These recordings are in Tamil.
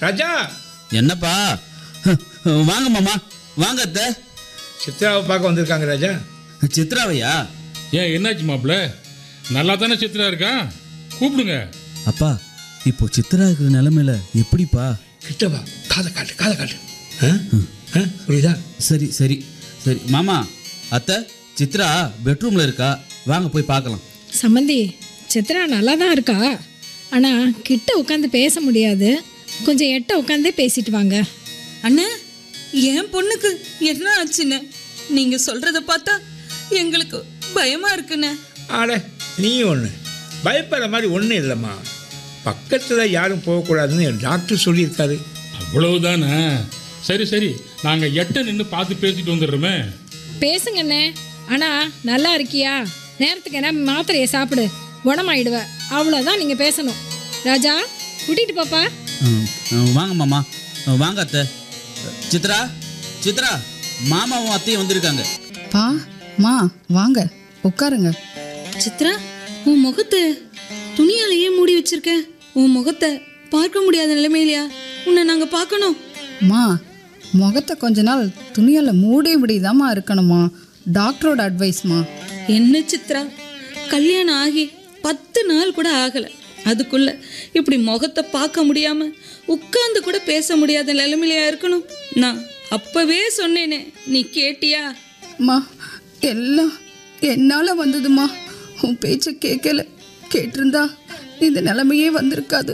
ராஜா. என்னப்பா? வாங்க மாமா, வாங்க அத்தை. சித்ராவை பார்க்க வந்திருக்காங்க ராஜா. சித்ராவையா? ஏன் என்னாச்சு மாப்பிள்ள? நல்லா தானே சித்ரா இருக்கா? கூப்பிடுங்க. அப்பா, இப்போ சித்ரா இருக்கிற நிலைமையில எப்படிப்பா? கிட்டவா, காதை காட்டு. புரியுதா? சரி சரி சரி மாமா. அத்தை, சித்ரா பெட்ரூம்ல இருக்கா, வாங்க போய் பார்க்கலாம். சம்மந்தி, சித்ரா நல்லா தான் இருக்கா. ஆனால் கிட்ட உட்காந்து பேச முடியாது. கொஞ்சம் எட்ட உட்காந்தே பேசிட்டு வாங்க. அண்ணா, என் பொண்ணுக்கு என்ன ஆச்சுன்னு நீங்க சொல்றத பார்த்தா எங்களுக்கு பயமா இருக்குண்ணே. ஆட, நீ ஒன்று பயப்படுற மாதிரி ஒன்றும் இல்லைம்மா. பக்கத்தில் யாரும் போகக்கூடாதுன்னு என் டாக்டர் சொல்லியிருக்காரு. அவ்வளவுதானே? சரி சரி, நாங்கள் எட்ட நின்று பார்த்து பேசிட்டு வந்துடுறோமே. பேசுங்கண்ணே. ஆனால் நல்லா இருக்கியா? நேரத்துக்கு என்ன மாத்திரையை சாப்பிடு, குணமாயிடுவ. அவ்வளோதான் நீங்கள் பேசணும். ராஜா, கூட்டிகிட்டு பாப்பா. வாங்க மாமா, வாங்க அத்தை. சித்ரா, சித்ரா, மாமாவும் அத்தையும் வந்திருக்காங்க. வாங்க உட்காருங்க. சித்ரா, உன் முகத்தை துணியாலேயே மூடி வச்சிருக்க. உன் முகத்தை பார்க்க முடியாத நிலைமையிலையா உன்னை நாங்க பார்க்கணும்? முகத்தை கொஞ்ச நாள் துணியால மூடி முடியுதாம்மா இருக்கணுமா? டாக்டரோட அட்வைஸ்மா. என்ன சித்ரா, கல்யாணம் ஆகி 10 நாள் கூட ஆகல, அதுக்குள்ள இப்படி முகத்தை பார்க்க முடியாம உட்கார்ந்து கூட பேச முடியாத நிலைமையிலையா இருக்கணும்? நான் அப்பவே சொன்னேனே, நீ கேட்டியா? எல்லாம் என்னால வந்ததுமா. உன் பேச்ச கேட்கல. கேட்டிருந்தா இந்த நிலைமையே வந்திருக்காது.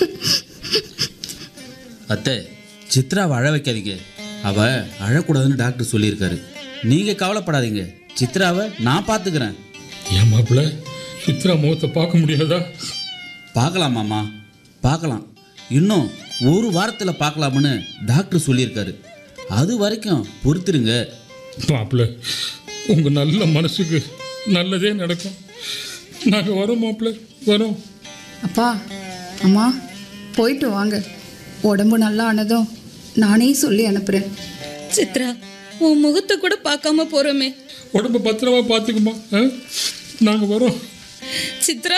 அத்தை, சித்ராவை அழ வைக்காதீங்க. அவ அழக்கூடாதுன்னு டாக்டர் சொல்லியிருக்காரு. நீங்க கவலைப்படாதீங்க, சித்ராவை நான் பார்த்துக்கிறேன். ஏன் மாப்பிள்ள, சித்ரா முகத்தை பார்க்க முடியாதா? பார்க்கலாம் மாமா, பார்க்கலாம். இன்னும் ஒரு வாரத்தில் பார்க்கலாம்னு டாக்டர் சொல்லியிருக்காரு. அது வரைக்கும் பொறுத்துருங்க. மாப்பிள்ள, உங்க நல்ல மனசுக்கு நல்லதே நடக்கும். நாங்கள் வரோம் மாப்பிள்ள, வரோம். அப்பா, அம்மா, போயிட்டு வாங்க. உடம்பு நல்லா ஆனதும் நானே சொல்லி அனுப்புறேன். சித்ரா, உன் முகத்தை கூட பார்க்காம போறோமே. உடம்பு பத்திரமா பார்த்துக்குமா? நாங்கள் வரோம். சித்ரா,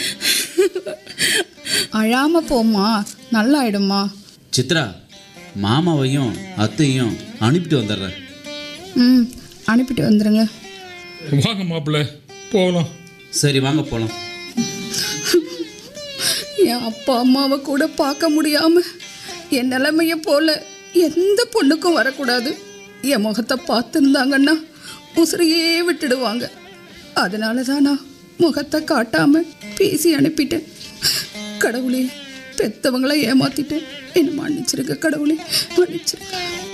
அழாம போம்மா, நல்லா ஆயிடும்மா. சித்ரா, மாமாவையும் அத்தையும் அனுப்பிட்டு வந்துடுறேன். அனுப்பிட்டு வந்துடுங்க. வாங்க மாப்பிள்ள, போகலாம். சரி, வாங்க போகலாம். என் அப்பா அம்மாவை கூட பார்க்க முடியாம என் நிலைமைய போல எந்த பொண்ணுக்கும் வரக்கூடாது. என் முகத்தை பார்த்துருந்தாங்கன்னா உசுரையே விட்டுடுவாங்க. அதனால தான் நான் முகத்தை காட்டாம பேசி அனுப்பிட்டேன். கடவுளே, பெத்தவங்களை ஏமாத்திட்டேன். என்ன மன்னிச்சிருக்க கடவுளே, மன்னிச்சிருக்க.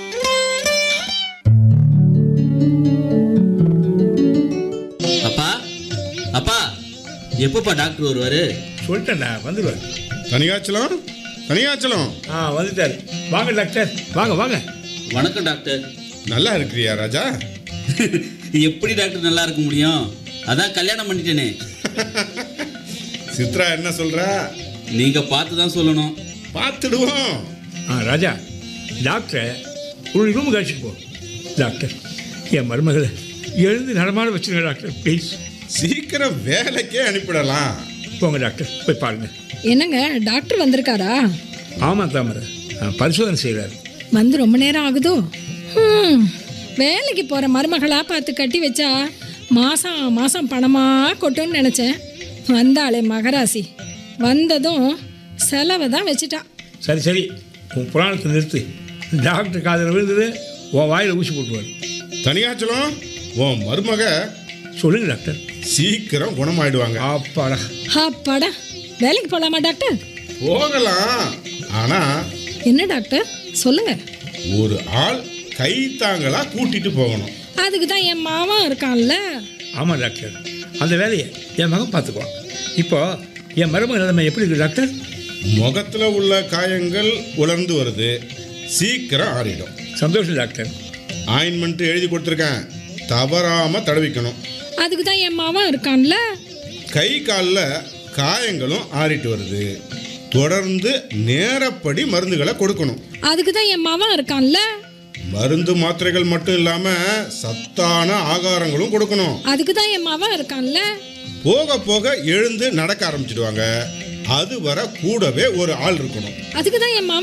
அப்பா, அப்பா, எப்பப்பா டாக்டர் வருவாரு? சொல்லிட்டேன்டா, வந்துடுவார். தனியாச்சலம் வந்துட்டார். வாங்க டாக்டர், வாங்க. வணக்கம் டாக்டர். நல்லா இருக்கிறியா ராஜா? எப்படி டாக்டர் நல்லா இருக்க முடியும்? அதான் கல்யாணம் பண்ணிட்டேனே. சித்ரா என்ன சொல்றா? நீங்க பார்த்து தான் சொல்லணும். பார்த்துடுவோம். ராஜா, டாக்டர் ஒரு ரூம் கழிச்சுட்டு போ. டாக்டர், என் மருமகளை எழுந்து நடமாட வச்சுருங்க டாக்டர், ப்ளீஸ். சீக்கிரம் வேலைக்கே அனுப்பிடலாம். போங்க டாக்டர், போய் பாருங்க. என்னங்க, டாக்டர் வந்திருக்காரா? ஆமாம் தாமரை, பரிசோதனை செய்கிறார். வந்து ரொம்ப நேரம் ஆகுதோ? வேலைக்கு போகிற மருமகளாக பார்த்து கட்டி வச்சா மாதம் பணமாக கொட்டுன்னு நினச்சேன். வந்தாளே மகராசி, வந்ததும் செலவை தான் வச்சுட்டா. சரி, உன் புராணத்தை நிறுத்து. டாக்டர் காதில் விழுந்தது, உன் வாயில் ஊசி போட்டுவார். தனியாச்சலம், உன் மருமக சொல்லுங்க டாக்டர். சீக்கிரம் குணமாயிடுவாங்க. அப்பாடா, வேலைக்கு போகலாமா டாக்டர்? போகலாம். ஆனா என்ன டாக்டர் சொல்லுங்க. ஒரு ஆள் கை தாங்களா கூட்டிட்டு போகணும். அதுக்கு தான் என் மாமா இருக்கான்ல. ஆமாம் டாக்டர், அந்த வேலையை என் மகன் பார்த்துக்குவான். இப்போ என் மருமக நிலைமை எப்படி இருக்கு டாக்டர்? முகத்துல உள்ள காயங்கள் உலர்ந்து வருது, சீக்கிரம் ஆறிடும். சந்தோஷம் டாக்டர். ஆயின்மெண்ட் எழுதி கொடுத்துருக்கேன், தவறாம தடவிக்கணும். அதுக்கு தான் என் மாமா இருக்கான்ல. கை காலில் காயங்களும் ஆறிட்டு வருது, தொடர்ந்து நேரப்படி மருந்துகளை கொடுக்கணும். அதுக்கு தான் என் மாமா இருக்கான்ல. மருந்து மாத்திரைகள் மட்டும் இல்லாம சத்தான ஆகாரங்களும் கொடுக்கணும். அதுக்கு தான் என் மாமா இருக்கான்ல. போக போக எழுந்து நடக்க ஆரம்பிச்சிடுவாங்க, அது வர கூடவே ஒரு ஆள் இருக்கணும். அதுக்கு தான் என் மாமா